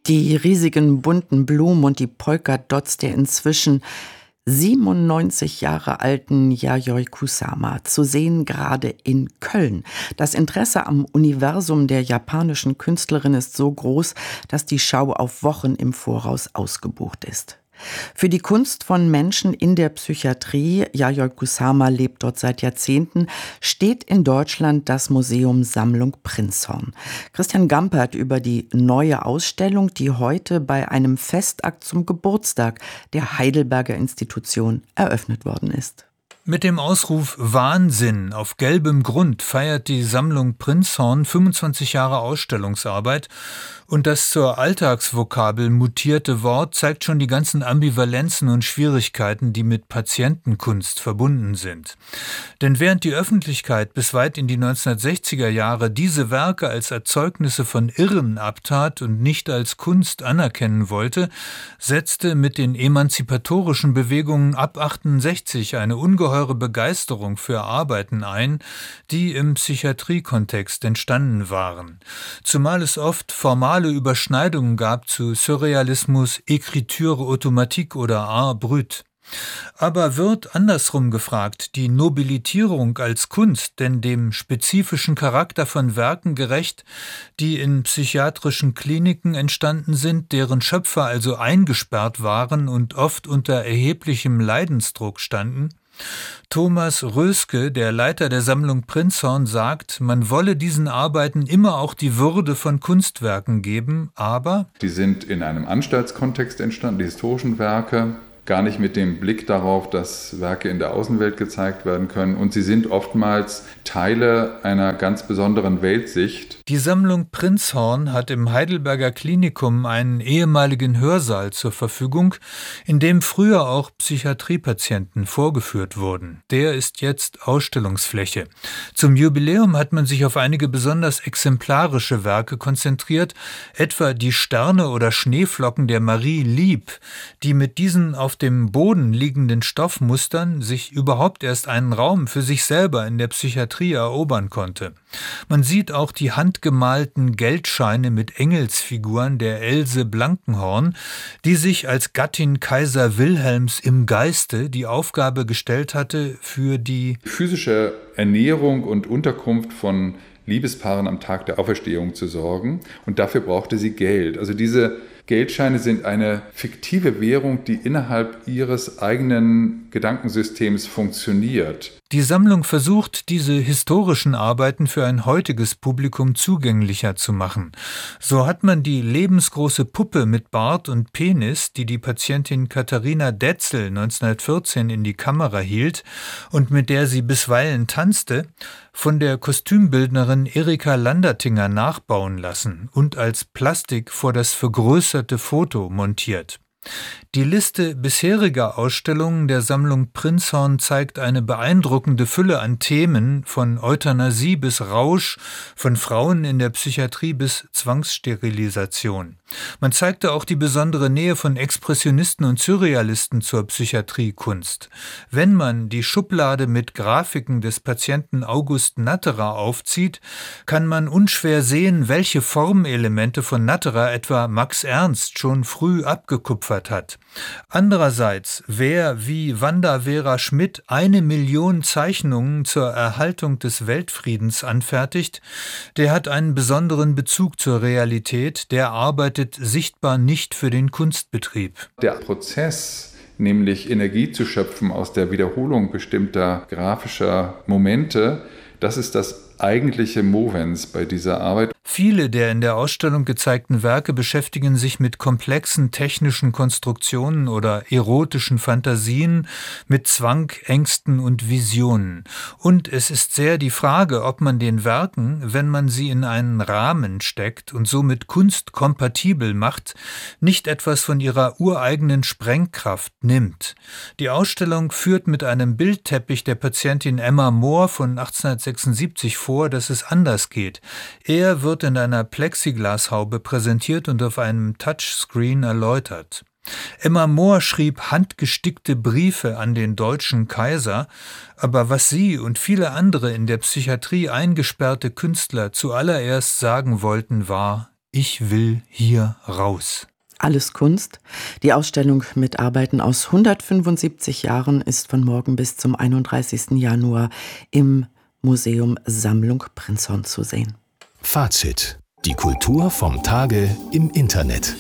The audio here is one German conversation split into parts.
Die riesigen bunten Blumen und die Polkadots der inzwischen 97 Jahre alten Yayoi Kusama, zu sehen gerade in Köln. Das Interesse am Universum der japanischen Künstlerin ist so groß, dass die Schau auf Wochen im Voraus ausgebucht ist. Für die Kunst von Menschen in der Psychiatrie, Yayoi Kusama lebt dort seit Jahrzehnten, steht in Deutschland das Museum Sammlung Prinzhorn. Christian Gampert über die neue Ausstellung, die heute bei einem Festakt zum Geburtstag der Heidelberger Institution eröffnet worden ist. Mit dem Ausruf Wahnsinn auf gelbem Grund feiert die Sammlung Prinzhorn 25 Jahre Ausstellungsarbeit. Und das zur Alltagsvokabel mutierte Wort zeigt schon die ganzen Ambivalenzen und Schwierigkeiten, die mit Patientenkunst verbunden sind. Denn während die Öffentlichkeit bis weit in die 1960er Jahre diese Werke als Erzeugnisse von Irren abtat und nicht als Kunst anerkennen wollte, setzte mit den emanzipatorischen Bewegungen ab 68 eine ungeheure Begeisterung für Arbeiten ein, die im Psychiatriekontext entstanden waren. Zumal es oft formale Überschneidungen gab zu Surrealismus, Écriture automatique oder Art brut. Aber wird andersrum gefragt, die Nobilitierung als Kunst denn dem spezifischen Charakter von Werken gerecht, die in psychiatrischen Kliniken entstanden sind, deren Schöpfer also eingesperrt waren und oft unter erheblichem Leidensdruck standen? Thomas Röske, der Leiter der Sammlung Prinzhorn, sagt, man wolle diesen Arbeiten immer auch die Würde von Kunstwerken geben, aber die sind in einem Anstaltskontext entstanden, die historischen Werke, gar nicht mit dem Blick darauf, dass Werke in der Außenwelt gezeigt werden können. Und sie sind oftmals Teile einer ganz besonderen Weltsicht. Die Sammlung Prinzhorn hat im Heidelberger Klinikum einen ehemaligen Hörsaal zur Verfügung, in dem früher auch Psychiatriepatienten vorgeführt wurden. Der ist jetzt Ausstellungsfläche. Zum Jubiläum hat man sich auf einige besonders exemplarische Werke konzentriert, etwa die Sterne oder Schneeflocken der Marie Lieb, die mit diesen auf dem Boden liegenden Stoffmustern sich überhaupt erst einen Raum für sich selber in der Psychiatrie erobern konnte. Man sieht auch die handgemalten Geldscheine mit Engelsfiguren der Else Blankenhorn, die sich als Gattin Kaiser Wilhelms im Geiste die Aufgabe gestellt hatte, für die physische Ernährung und Unterkunft von Liebespaaren am Tag der Auferstehung zu sorgen. Und dafür brauchte sie Geld. Also diese Geldscheine sind eine fiktive Währung, die innerhalb ihres eigenen Gedankensystems funktioniert. Die Sammlung versucht, diese historischen Arbeiten für ein heutiges Publikum zugänglicher zu machen. So hat man die lebensgroße Puppe mit Bart und Penis, die die Patientin Katharina Detzel 1914 in die Kamera hielt und mit der sie bisweilen tanzte, von der Kostümbildnerin Erika Landertinger nachbauen lassen und als Plastik vor das vergrößerte Foto montiert. Die Liste bisheriger Ausstellungen der Sammlung Prinzhorn zeigt eine beeindruckende Fülle an Themen, von Euthanasie bis Rausch, von Frauen in der Psychiatrie bis Zwangssterilisation. Man zeigte auch die besondere Nähe von Expressionisten und Surrealisten zur Psychiatriekunst. Wenn man die Schublade mit Grafiken des Patienten August Natterer aufzieht, kann man unschwer sehen, welche Formelemente von Natterer etwa Max Ernst schon früh abgekupfert hat. Andererseits, wer wie Wanda Vera Schmidt 1 Million Zeichnungen zur Erhaltung des Weltfriedens anfertigt, der hat einen besonderen Bezug zur Realität, der arbeitet sichtbar nicht für den Kunstbetrieb. Der Prozess, nämlich Energie zu schöpfen aus der Wiederholung bestimmter grafischer Momente, das ist das eigentliche Movens bei dieser Arbeit. Viele der in der Ausstellung gezeigten Werke beschäftigen sich mit komplexen technischen Konstruktionen oder erotischen Fantasien, mit Zwang, Ängsten und Visionen. Und es ist sehr die Frage, ob man den Werken, wenn man sie in einen Rahmen steckt und somit kunstkompatibel macht, nicht etwas von ihrer ureigenen Sprengkraft nimmt. Die Ausstellung führt mit einem Bildteppich der Patientin Emma Mohr von 1876 vor, dass es anders geht. Er wird in einer Plexiglashaube präsentiert und auf einem Touchscreen erläutert. Emma Mohr schrieb handgestickte Briefe an den deutschen Kaiser, aber was sie und viele andere in der Psychiatrie eingesperrte Künstler zuallererst sagen wollten, war: Ich will hier raus. Alles Kunst. Die Ausstellung mit Arbeiten aus 175 Jahren ist von morgen bis zum 31. Januar im Museum Sammlung Prinzhorn zu sehen. Fazit. Die Kultur vom Tage im Internet.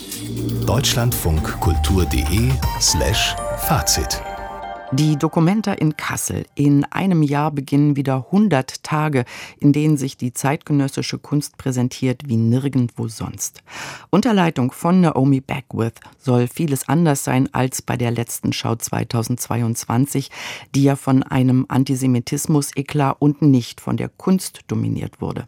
deutschlandfunkkultur.de/Fazit. Die Documenta in Kassel. In einem Jahr beginnen wieder 100 Tage, in denen sich die zeitgenössische Kunst präsentiert wie nirgendwo sonst. Unter Leitung von Naomi Beckwith soll vieles anders sein als bei der letzten Schau 2022, die ja von einem Antisemitismus-Eklat und nicht von der Kunst dominiert wurde.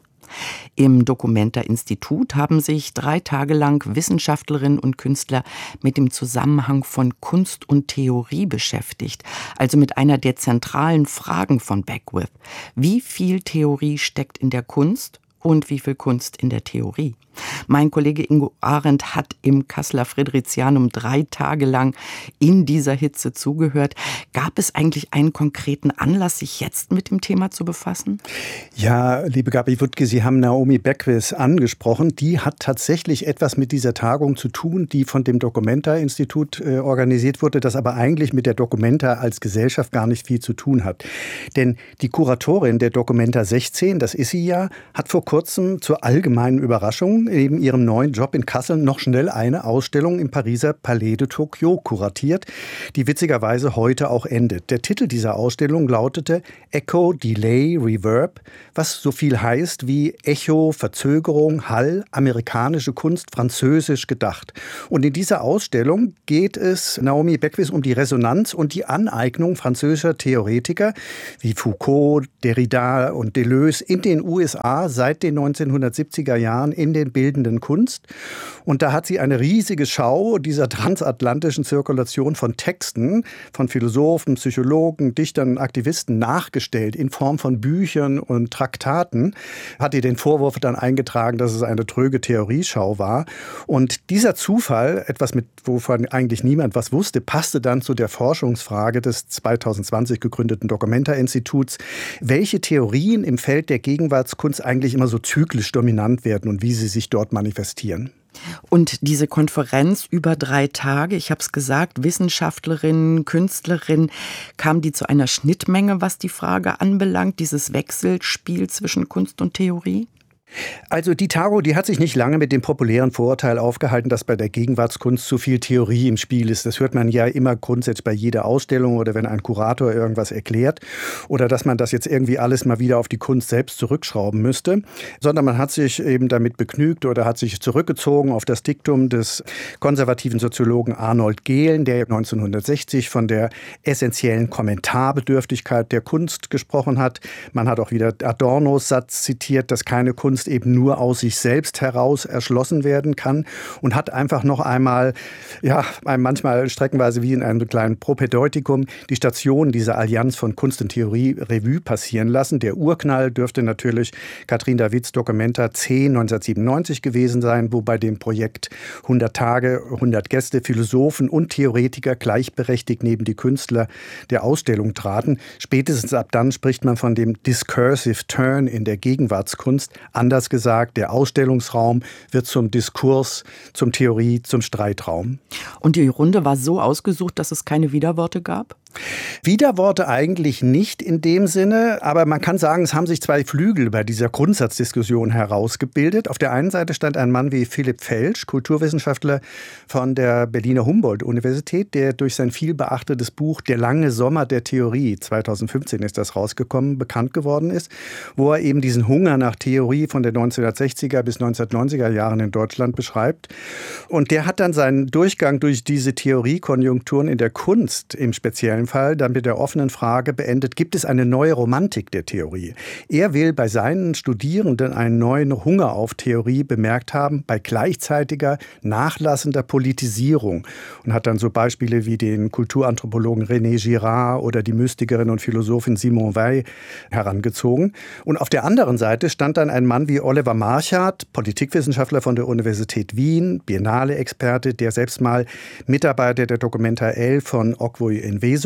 Im Documenta-Institut haben sich 3 Tage lang Wissenschaftlerinnen und Künstler mit dem Zusammenhang von Kunst und Theorie beschäftigt, also mit einer der zentralen Fragen von Beckwith. Wie viel Theorie steckt in der Kunst und wie viel Kunst in der Theorie? Mein Kollege Ingo Arendt hat im Kasseler Fridericianum 3 Tage lang in dieser Hitze zugehört. Gab es eigentlich einen konkreten Anlass, sich jetzt mit dem Thema zu befassen? Ja, liebe Gabi Wuttke, Sie haben Naomi Beckwith angesprochen. Die hat tatsächlich etwas mit dieser Tagung zu tun, die von dem Documenta-Institut organisiert wurde, das aber eigentlich mit der Documenta als Gesellschaft gar nicht viel zu tun hat. Denn die Kuratorin der Documenta 16, das ist sie ja, hat vor kurzem zur allgemeinen Überraschung neben ihrem neuen Job in Kassel noch schnell eine Ausstellung im Pariser Palais de Tokyo kuratiert, die witzigerweise heute auch endet. Der Titel dieser Ausstellung lautete Echo, Delay, Reverb, was so viel heißt wie Echo, Verzögerung, Hall, amerikanische Kunst, französisch gedacht. Und in dieser Ausstellung geht es Naomi Beckwith um die Resonanz und die Aneignung französischer Theoretiker wie Foucault, Derrida und Deleuze in den USA seit den 1970er Jahren in den bildenden Kunst. Und da hat sie eine riesige Schau dieser transatlantischen Zirkulation von Texten von Philosophen, Psychologen, Dichtern und Aktivisten nachgestellt in Form von Büchern und Traktaten. Hat ihr den Vorwurf dann eingetragen, dass es eine tröge Theorieschau war. Und dieser Zufall, etwas wovon eigentlich niemand was wusste, passte dann zu der Forschungsfrage des 2020 gegründeten Documenta-Instituts, welche Theorien im Feld der Gegenwartskunst eigentlich immer so zyklisch dominant werden und wie sie sich dort manifestieren. Und diese Konferenz über 3 Tage, ich habe es gesagt, Wissenschaftlerinnen, Künstlerinnen, kamen die zu einer Schnittmenge, was die Frage anbelangt, dieses Wechselspiel zwischen Kunst und Theorie? Also die Tagung, die hat sich nicht lange mit dem populären Vorurteil aufgehalten, dass bei der Gegenwartskunst zu viel Theorie im Spiel ist. Das hört man ja immer grundsätzlich bei jeder Ausstellung oder wenn ein Kurator irgendwas erklärt oder dass man das jetzt irgendwie alles mal wieder auf die Kunst selbst zurückschrauben müsste, sondern man hat sich eben damit begnügt oder hat sich zurückgezogen auf das Diktum des konservativen Soziologen Arnold Gehlen, der 1960 von der essentiellen Kommentarbedürftigkeit der Kunst gesprochen hat. Man hat auch wieder Adornos Satz zitiert, dass keine Kunst eben nur aus sich selbst heraus erschlossen werden kann und hat einfach noch einmal, ja, manchmal streckenweise wie in einem kleinen Propädeutikum, die Station dieser Allianz von Kunst und Theorie Revue passieren lassen. Der Urknall dürfte natürlich Katrin Davids Documenta 10 1997 gewesen sein, wo bei dem Projekt 100 Tage, 100 Gäste, Philosophen und Theoretiker gleichberechtigt neben die Künstler der Ausstellung traten. Spätestens ab dann spricht man von dem Discursive Turn in der Gegenwartskunst. Anders gesagt, der Ausstellungsraum wird zum Diskurs, zum Theorie, zum Streitraum. Und die Runde war so ausgesucht, dass es keine Widerworte gab? Widerworte eigentlich nicht in dem Sinne, aber man kann sagen, es haben sich 2 Flügel bei dieser Grundsatzdiskussion herausgebildet. Auf der einen Seite stand ein Mann wie Philipp Felsch, Kulturwissenschaftler von der Berliner Humboldt-Universität, der durch sein vielbeachtetes Buch Der lange Sommer der Theorie, 2015 ist das rausgekommen, bekannt geworden ist, wo er eben diesen Hunger nach Theorie von den 1960er bis 1990er Jahren in Deutschland beschreibt. Und der hat dann seinen Durchgang durch diese Theoriekonjunkturen in der Kunst im speziellen Fall dann mit der offenen Frage beendet, gibt es eine neue Romantik der Theorie? Er will bei seinen Studierenden einen neuen Hunger auf Theorie bemerkt haben, bei gleichzeitiger, nachlassender Politisierung. Und hat dann so Beispiele wie den Kulturanthropologen René Girard oder die Mystikerin und Philosophin Simone Weil herangezogen. Und auf der anderen Seite stand dann ein Mann wie Oliver Marchart, Politikwissenschaftler von der Universität Wien, Biennale-Experte, der selbst mal Mitarbeiter der Documenta 11 von Okwui Enweso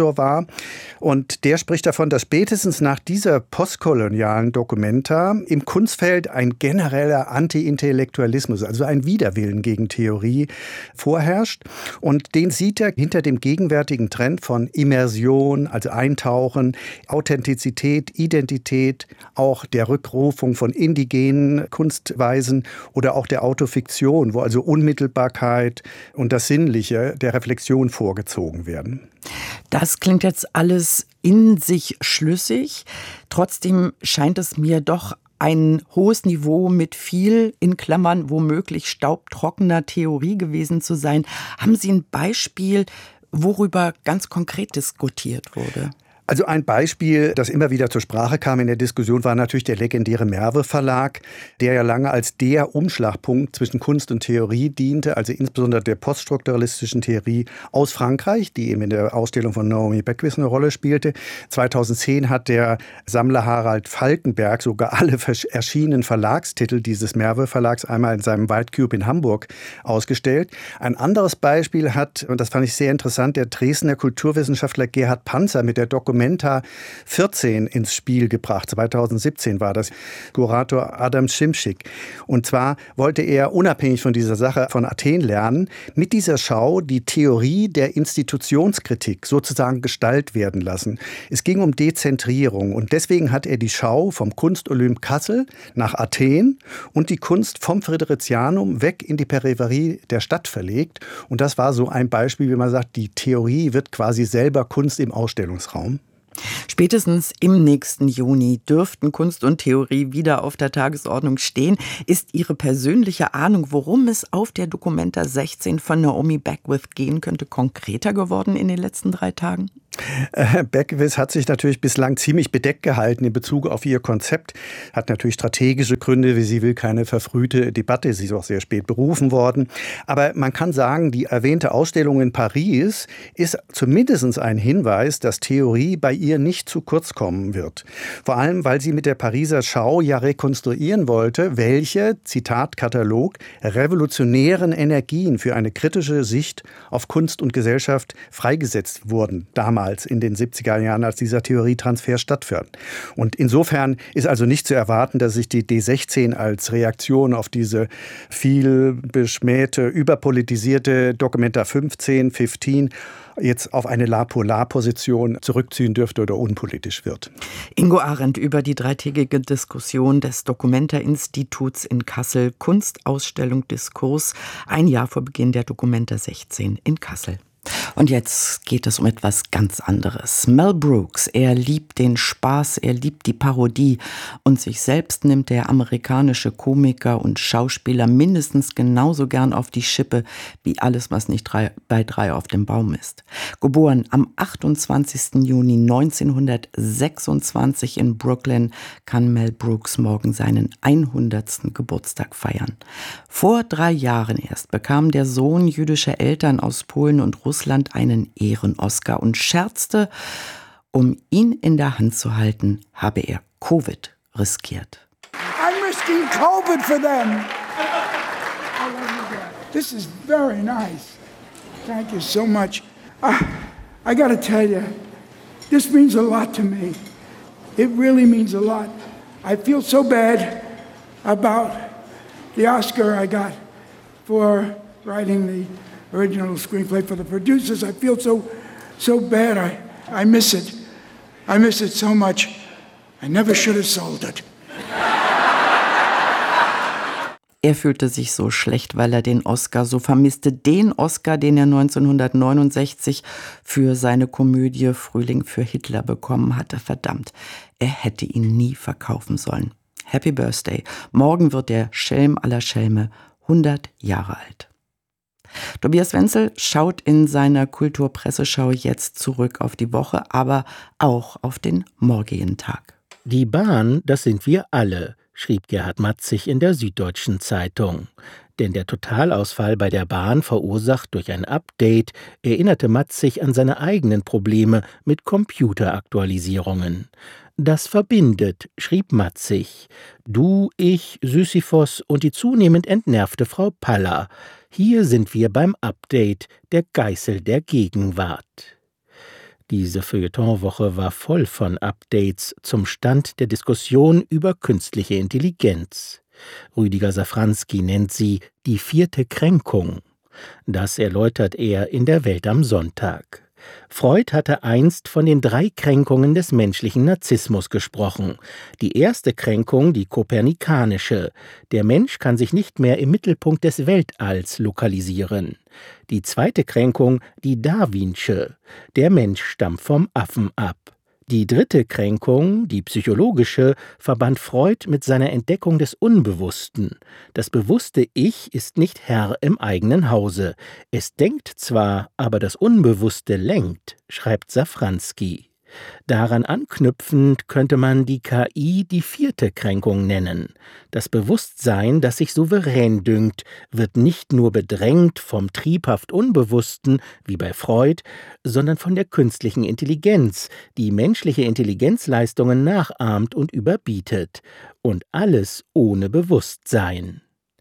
Professor war. Und der spricht davon, dass spätestens nach dieser postkolonialen Documenta im Kunstfeld ein genereller Anti-Intellektualismus, also ein Widerwillen gegen Theorie, vorherrscht. Und den sieht er hinter dem gegenwärtigen Trend von Immersion, also Eintauchen, Authentizität, Identität, auch der Rückrufung von indigenen Kunstweisen oder auch der Autofiktion, wo also Unmittelbarkeit und das Sinnliche der Reflexion vorgezogen werden. Das klingt jetzt alles in sich schlüssig. Trotzdem scheint es mir doch ein hohes Niveau mit viel, in Klammern womöglich staubtrockener Theorie gewesen zu sein. Haben Sie ein Beispiel, worüber ganz konkret diskutiert wurde? Also ein Beispiel, das immer wieder zur Sprache kam in der Diskussion, war natürlich der legendäre Merve-Verlag, der ja lange als der Umschlagpunkt zwischen Kunst und Theorie diente, also insbesondere der poststrukturalistischen Theorie aus Frankreich, die eben in der Ausstellung von Naomi Beckwith eine Rolle spielte. 2010 hat der Sammler Harald Falkenberg sogar alle erschienenen Verlagstitel dieses Merve-Verlags einmal in seinem White Cube in Hamburg ausgestellt. Ein anderes Beispiel hat, und das fand ich sehr interessant, der Dresdner Kulturwissenschaftler Gerhard Panzer mit der Documenta 14 ins Spiel gebracht. 2017 war das. Kurator Adam Szymczyk. Und zwar wollte er unabhängig von dieser Sache von Athen lernen, mit dieser Schau die Theorie der Institutionskritik sozusagen Gestalt werden lassen. Es ging um Dezentrierung und deswegen hat er die Schau vom Kunstolymp Kassel nach Athen und die Kunst vom Friderizianum weg in die Peripherie der Stadt verlegt. Und das war so ein Beispiel, wie man sagt, die Theorie wird quasi selber Kunst im Ausstellungsraum. Spätestens im nächsten Juni dürften Kunst und Theorie wieder auf der Tagesordnung stehen. Ist Ihre persönliche Ahnung, worum es auf der Documenta 16 von Naomi Beckwith gehen könnte, konkreter geworden in den letzten 3 Tagen? Beckwith hat sich natürlich bislang ziemlich bedeckt gehalten in Bezug auf ihr Konzept, hat natürlich strategische Gründe, wie sie will keine verfrühte Debatte, sie ist auch sehr spät berufen worden. Aber man kann sagen, die erwähnte Ausstellung in Paris ist zumindest ein Hinweis, dass Theorie bei ihr nicht zu kurz kommen wird. Vor allem, weil sie mit der Pariser Schau ja rekonstruieren wollte, welche, Zitat Katalog, revolutionären Energien für eine kritische Sicht auf Kunst und Gesellschaft freigesetzt wurden, damals in den 70er Jahren, als dieser Theorietransfer stattfand. Und insofern ist also nicht zu erwarten, dass sich die D16 als Reaktion auf diese viel beschmähte, überpolitisierte Documenta 15 jetzt auf eine La-Polar-Position zurückziehen dürfte oder unpolitisch wird. Ingo Arendt über die 3-tägige Diskussion des Documenta-Instituts in Kassel, Kunstausstellung Diskurs, ein Jahr vor Beginn der Documenta 16 in Kassel. Und jetzt geht es um etwas ganz anderes. Mel Brooks, er liebt den Spaß, er liebt die Parodie und sich selbst nimmt der amerikanische Komiker und Schauspieler mindestens genauso gern auf die Schippe wie alles, was nicht bei 3 auf dem Baum ist. Geboren am 28. Juni 1926 in Brooklyn, kann Mel Brooks morgen seinen 100. Geburtstag feiern. Vor 3 Jahren erst bekam der Sohn jüdischer Eltern aus Polen und Russland einen Ehren-Oscar und scherzte, um ihn in der Hand zu halten, habe er Covid riskiert. I'm risking COVID for them. This is very nice. Thank you so much. I got to tell you, this means a lot to me. It really means a lot. I feel so bad about the Oscar I got for writing the original screenplay for the producers. I feel so bad. I miss it. I miss it so much. I never should have sold it. Er fühlte sich so schlecht, weil er den Oscar so vermisste. Den Oscar, den er 1969 für seine Komödie Frühling für Hitler bekommen hatte. Verdammt, er hätte ihn nie verkaufen sollen. Happy Birthday. Morgen wird der Schelm aller Schelme 100 Jahre alt. Tobias Wenzel schaut in seiner Kulturpresseschau jetzt zurück auf die Woche, aber auch auf den morgigen Tag. Die Bahn, das sind wir alle, schrieb Gerhard Matzig in der Süddeutschen Zeitung. Denn der Totalausfall bei der Bahn, verursacht durch ein Update, erinnerte Matzig an seine eigenen Probleme mit Computeraktualisierungen. Das verbindet, schrieb Matzig. Du, ich, Sisyphos und die zunehmend entnervte Frau Paller. Hier sind wir beim Update, der Geißel der Gegenwart. Diese Feuilletonwoche war voll von Updates zum Stand der Diskussion über künstliche Intelligenz. Rüdiger Safranski nennt sie die 4. Kränkung. Das erläutert er in der Welt am Sonntag. Freud hatte einst von den 3 Kränkungen des menschlichen Narzissmus gesprochen. Die erste Kränkung, die kopernikanische. Der Mensch kann sich nicht mehr im Mittelpunkt des Weltalls lokalisieren. Die zweite Kränkung, die darwinsche. Der Mensch stammt vom Affen ab. Die dritte Kränkung, die psychologische, verband Freud mit seiner Entdeckung des Unbewussten. Das bewusste Ich ist nicht Herr im eigenen Hause. Es denkt zwar, aber das Unbewusste lenkt, schreibt Safranski. Daran anknüpfend könnte man die KI die 4. Kränkung nennen. Das Bewusstsein, das sich souverän dünkt, wird nicht nur bedrängt vom triebhaft Unbewussten, wie bei Freud, sondern von der künstlichen Intelligenz, die menschliche Intelligenzleistungen nachahmt und überbietet. Und alles ohne Bewusstsein.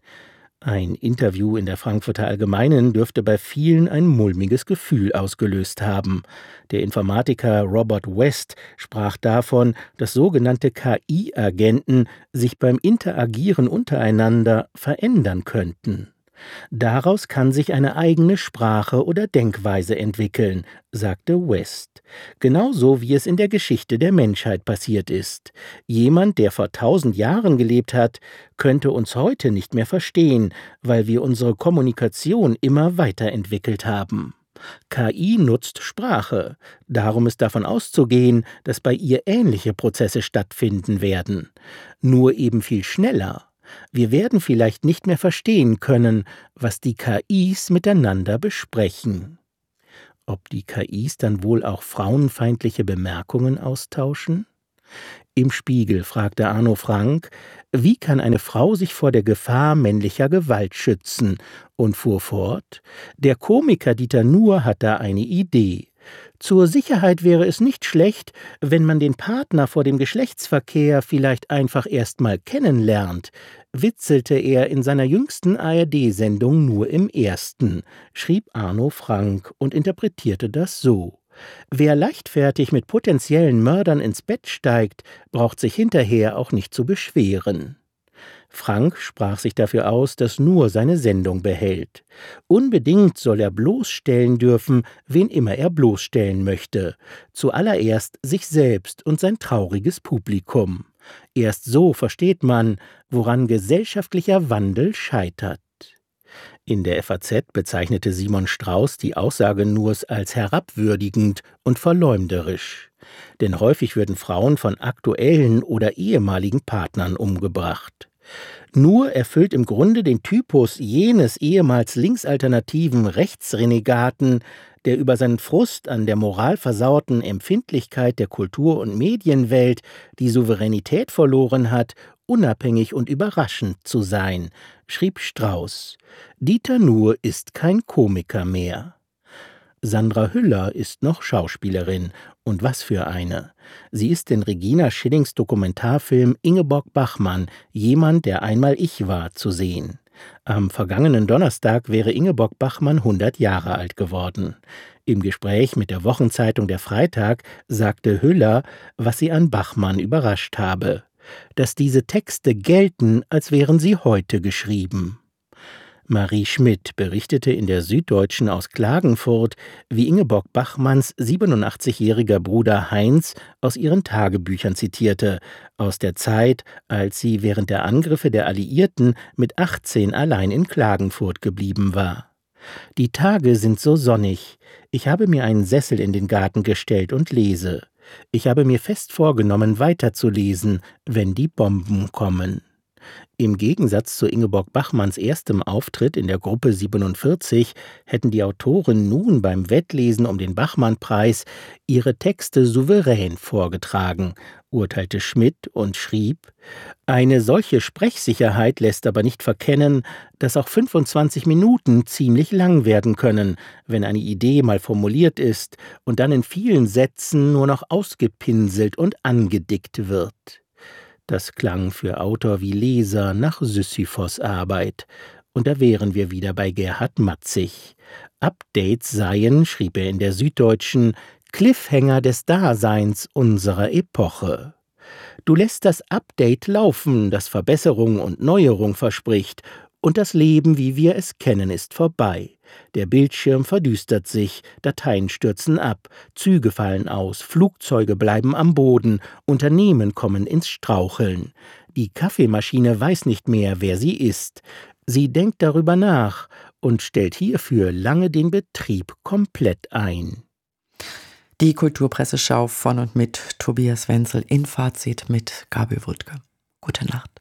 Ein Interview in der Frankfurter Allgemeinen dürfte bei vielen ein mulmiges Gefühl ausgelöst haben. Der Informatiker Robert West sprach davon, dass sogenannte KI-Agenten sich beim Interagieren untereinander verändern könnten. Daraus kann sich eine eigene Sprache oder Denkweise entwickeln, sagte West. Genauso wie es in der Geschichte der Menschheit passiert ist. Jemand, der vor 1000 Jahren gelebt hat, könnte uns heute nicht mehr verstehen, weil wir unsere Kommunikation immer weiterentwickelt haben. KI nutzt Sprache. Darum ist davon auszugehen, dass bei ihr ähnliche Prozesse stattfinden werden. Nur eben viel schneller. Wir werden vielleicht nicht mehr verstehen können, was die KIs miteinander besprechen. Ob die KIs dann wohl auch frauenfeindliche Bemerkungen austauschen? Im Spiegel fragte Arno Frank, wie kann eine Frau sich vor der Gefahr männlicher Gewalt schützen? Und fuhr fort, der Komiker Dieter Nuhr hat da eine Idee. Zur Sicherheit wäre es nicht schlecht, wenn man den Partner vor dem Geschlechtsverkehr vielleicht einfach erst mal kennenlernt, witzelte er in seiner jüngsten ARD-Sendung Nur im Ersten, schrieb Arno Frank und interpretierte das so. Wer leichtfertig mit potenziellen Mördern ins Bett steigt, braucht sich hinterher auch nicht zu beschweren. Frank sprach sich dafür aus, dass Nur seine Sendung behält. Unbedingt soll er bloßstellen dürfen, wen immer er bloßstellen möchte. Zuallererst sich selbst und sein trauriges Publikum. Erst so versteht man, woran gesellschaftlicher Wandel scheitert. In der FAZ bezeichnete Simon Strauß die Aussage Nurs als herabwürdigend und verleumderisch. Denn häufig würden Frauen von aktuellen oder ehemaligen Partnern umgebracht. Nur erfüllt im Grunde den Typus jenes ehemals linksalternativen Rechtsrenegaten, der über seinen Frust an der moralversauten Empfindlichkeit der Kultur- und Medienwelt die Souveränität verloren hat, unabhängig und überraschend zu sein, schrieb Strauß. Dieter Nuhr ist kein Komiker mehr. Sandra Hüller ist noch Schauspielerin. Und was für eine. Sie ist in Regina Schillings Dokumentarfilm Ingeborg Bachmann, jemand, der einmal ich war, zu sehen. Am vergangenen Donnerstag wäre Ingeborg Bachmann 100 Jahre alt geworden. Im Gespräch mit der Wochenzeitung Der Freitag sagte Hüller, was sie an Bachmann überrascht habe. Dass diese Texte gelten, als wären sie heute geschrieben. Marie Schmidt berichtete in der Süddeutschen aus Klagenfurt, wie Ingeborg Bachmanns 87-jähriger Bruder Heinz aus ihren Tagebüchern zitierte, aus der Zeit, als sie während der Angriffe der Alliierten mit 18 allein in Klagenfurt geblieben war. Die Tage sind so sonnig. Ich habe mir einen Sessel in den Garten gestellt und lese. Ich habe mir fest vorgenommen, weiterzulesen, wenn die Bomben kommen. Im Gegensatz zu Ingeborg Bachmanns erstem Auftritt in der Gruppe 47 hätten die Autoren nun beim Wettlesen um den Bachmann-Preis ihre Texte souverän vorgetragen, urteilte Schmidt und schrieb, eine solche Sprechsicherheit lässt aber nicht verkennen, dass auch 25 Minuten ziemlich lang werden können, wenn eine Idee mal formuliert ist und dann in vielen Sätzen nur noch ausgepinselt und angedickt wird. Das klang für Autor wie Leser nach Sisyphos-Arbeit. Und da wären wir wieder bei Gerhard Matzig. Updates seien, schrieb er in der Süddeutschen, Cliffhanger des Daseins unserer Epoche. Du lässt das Update laufen, das Verbesserung und Neuerung verspricht, und das Leben, wie wir es kennen, ist vorbei. Der Bildschirm verdüstert sich, Dateien stürzen ab, Züge fallen aus, Flugzeuge bleiben am Boden, Unternehmen kommen ins Straucheln. Die Kaffeemaschine weiß nicht mehr, wer sie ist. Sie denkt darüber nach und stellt hierfür lange den Betrieb komplett ein. Die Kulturpresseschau von und mit Tobias Wenzel in Fazit mit Gabi Wuttke. Gute Nacht.